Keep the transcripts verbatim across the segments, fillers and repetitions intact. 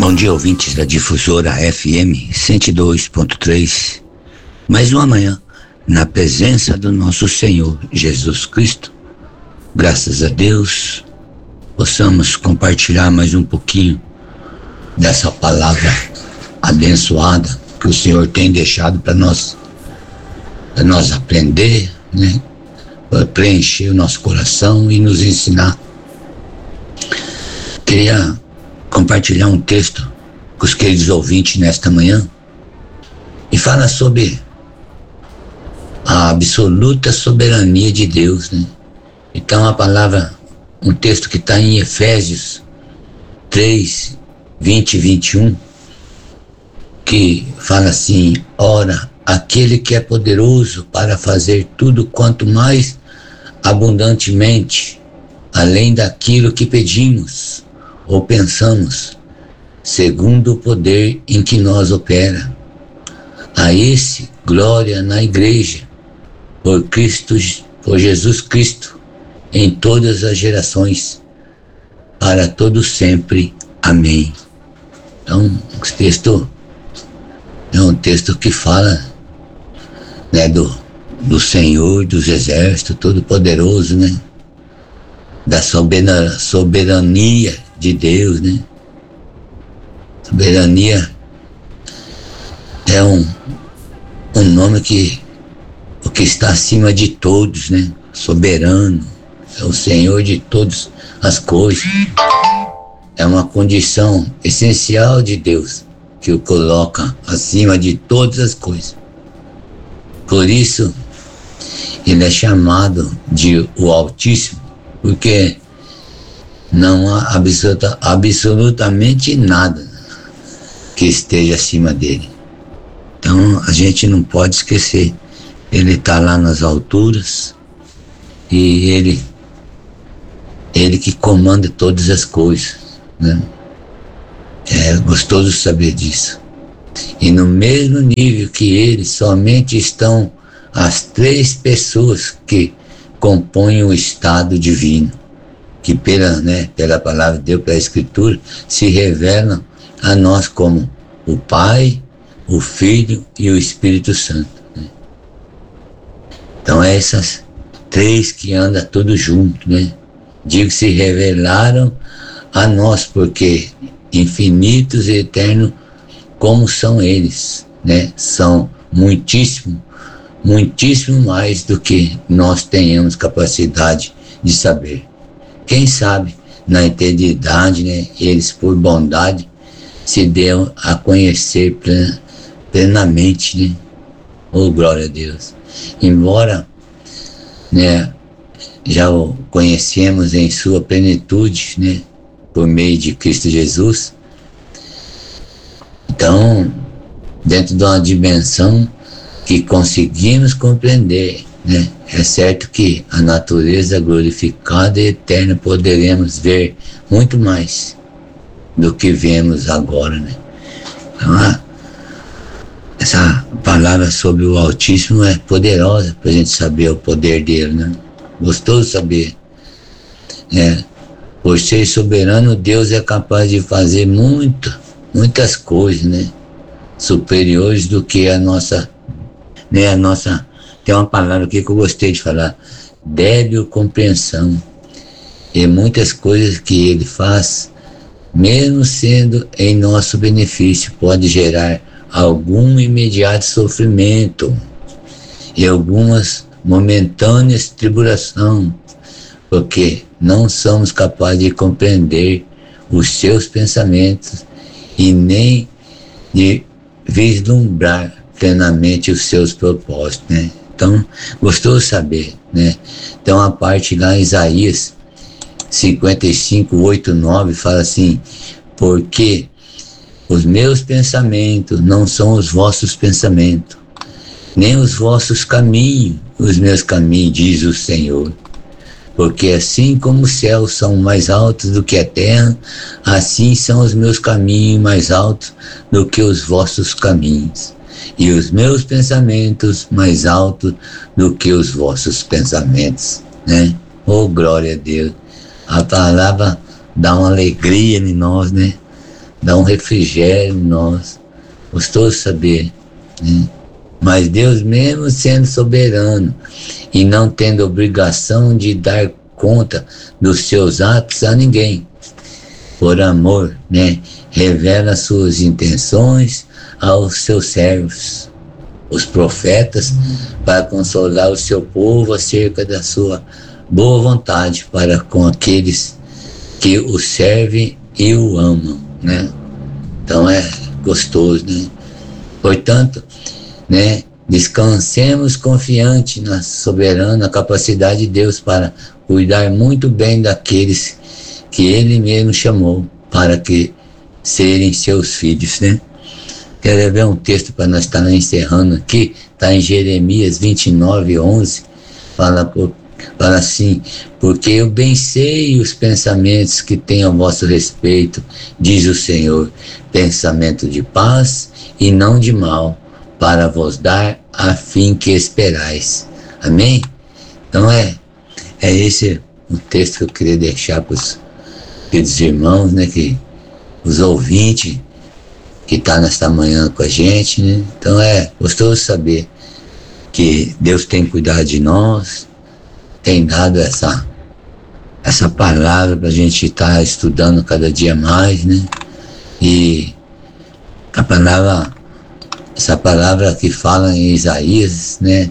Bom dia, ouvintes da Difusora F M cento e dois ponto três. Mais uma manhã, na presença do nosso Senhor Jesus Cristo. Graças a Deus, possamos compartilhar mais um pouquinho dessa palavra abençoada que o Senhor tem deixado para nós, para nós aprender, né? Para preencher o nosso coração e nos ensinar. Queria compartilhar um texto com os queridos ouvintes nesta manhã e fala sobre a absoluta soberania de Deus, né? Então a palavra, um texto que está em Efésios três, vinte e vinte e um, que fala assim: ora, aquele que é poderoso para fazer tudo quanto mais abundantemente, além daquilo que pedimos ou pensamos, segundo o poder em que nós opera. A esse, glória na igreja, por Cristo, por Jesus Cristo, em todas as gerações, para todos sempre. Amém. Então, esse texto é um texto que fala, né, do, do Senhor dos Exércitos, Todo-Poderoso, né? Da soberania, soberania de Deus, né? Soberania é um, um nome que, o que está acima de todos, né? Soberano, é o Senhor de todas as coisas. É uma condição essencial de Deus, que o coloca acima de todas as coisas. Por isso, ele é chamado de o Altíssimo, porque não há absoluta, absolutamente nada que esteja acima dele. Então a gente não pode esquecer, ele está lá nas alturas e ele, ele que comanda todas as coisas, né? É gostoso saber disso. E no mesmo nível que ele, somente estão as três pessoas que compõem o estado divino, que pela, né, pela palavra de Deus, pela Escritura, se revelam a nós como o Pai, o Filho e o Espírito Santo, né? Então essas três que andam todos juntos, né? Digo, se revelaram a nós, porque infinitos e eternos como são eles, né? São muitíssimo, muitíssimo mais do que nós tenhamos capacidade de saber. Quem sabe, na eternidade, né, eles, por bondade, se deu a conhecer plen, plenamente, né? Oh, glória a Deus. Embora, né, já o conhecemos em sua plenitude, né, por meio de Cristo Jesus, então, dentro de uma dimensão que conseguimos compreender, né? É certo que a natureza glorificada e eterna poderemos ver muito mais do que vemos agora, né? Então, a, essa palavra sobre o Altíssimo é poderosa para a gente saber o poder dele, né? Gostoso saber, né? Por ser soberano, Deus é capaz de fazer muito, muitas coisas, né? Superiores do que a nossa, né? A nossa, tem uma palavra aqui que eu gostei de falar, débil compreensão. E muitas coisas que ele faz, mesmo sendo em nosso benefício, pode gerar algum imediato sofrimento e algumas momentâneas tribulação, porque não somos capazes de compreender os seus pensamentos e nem de vislumbrar plenamente os seus propósitos, né? Então, gostoso saber, né? Então a parte lá em Isaías cinquenta e cinco, oito, nove fala assim: porque os meus pensamentos não são os vossos pensamentos, nem os vossos caminhos, os meus caminhos, diz o Senhor. Porque assim como os céus são mais altos do que a terra, assim são os meus caminhos mais altos do que os vossos caminhos, e os meus pensamentos mais altos do que os vossos pensamentos, né? Oh, glória a Deus! A palavra dá uma alegria em nós, né? dá um refrigério em nós, gostoso saber, né? Mas Deus, mesmo sendo soberano e não tendo obrigação de dar conta dos seus atos a ninguém, por amor, né, revela suas intenções aos seus servos, os profetas, para consolar o seu povo acerca da sua boa vontade para com aqueles que o servem e o amam, né? Então é gostoso, né? Portanto, né, descansemos confiante na soberana capacidade de Deus para cuidar muito bem daqueles que Ele mesmo chamou para que serem seus filhos, né? Quero ver um texto para nós estar encerrando aqui, está em Jeremias vinte e nove, onze, fala, fala assim: porque eu bem sei os pensamentos que tenho a vosso respeito, diz o Senhor, pensamento de paz e não de mal, para vos dar a fim que esperais. Amém? Então é, é esse o texto que eu queria deixar para os queridos irmãos, né, que os ouvintes que estão tá nesta manhã com a gente, né? Então é gostoso saber que Deus tem cuidado de nós, tem dado essa, essa palavra para a gente estar tá estudando cada dia mais, né? E a palavra, essa palavra que fala em Isaías, né?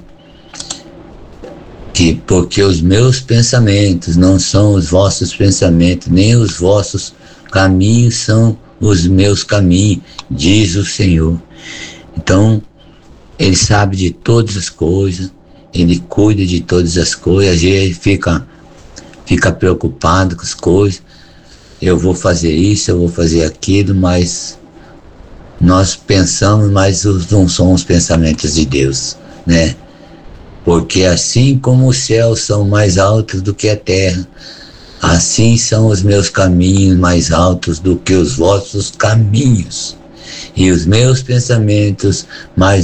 Que porque os meus pensamentos não são os vossos pensamentos, nem os vossos caminhos são os meus caminhos, diz o Senhor. Então, Ele sabe de todas as coisas, Ele cuida de todas as coisas, e Ele fica, fica preocupado com as coisas. Eu vou fazer isso, eu vou fazer aquilo, mas nós pensamos, mas não são os pensamentos de Deus, né? Porque assim como os céus são mais altos do que a terra, assim são os meus caminhos mais altos do que os vossos caminhos, e os meus pensamentos mais